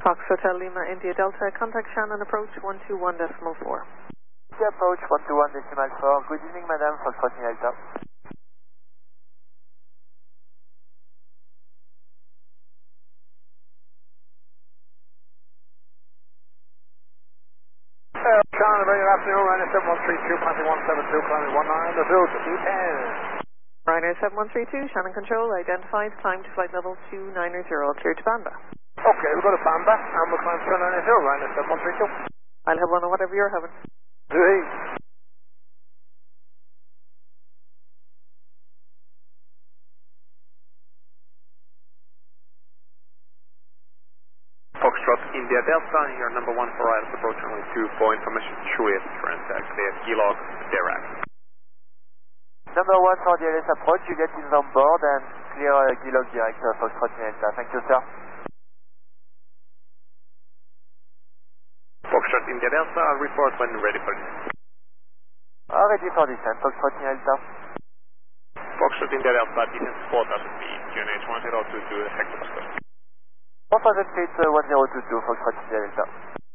Fox Hotel Lima India Delta, contact Shannon approach 121.4. Approach 121.4. Good evening, Madame, Foxtrot India Delta. Shannon, very good afternoon, Ryanair 7132, climbing 172, climbing 19, the field to 210. Ryanair 7132, Shannon Control, identified, climb to flight level 290, clear to Bamba. Okay, we'll go to Bamba, and we'll climb 290, Ryanair 7132. I'll have one on whatever you're having. Hey. Foxtrot India Delta, your number 1 for ILS approach only 2 point, information Shuit, transect, clear, Kilog, direct. Number 1 for DLS approach, you get in on board and clear Gilog direct, Foxtrot India Delta. Thank you, sir. Foxtrot India Delta, I'll report when ready for descent. Ready for descent, Foxtrot India Delta. Foxtrot India Delta, descent 4,000 feet, QNH 1022, hectopascal. 4,000 feet, 1022, Foxtrot India Delta.